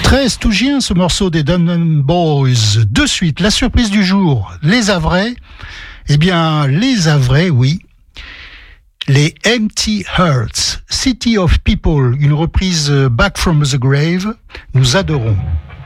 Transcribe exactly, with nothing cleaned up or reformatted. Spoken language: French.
Très stougien ce morceau des Dum Boys. De suite, la surprise du jour, les Havrais. Eh bien, les Havrais, oui. Les Empty Hearts, City of People, une reprise Back from the Grave. Nous adorons.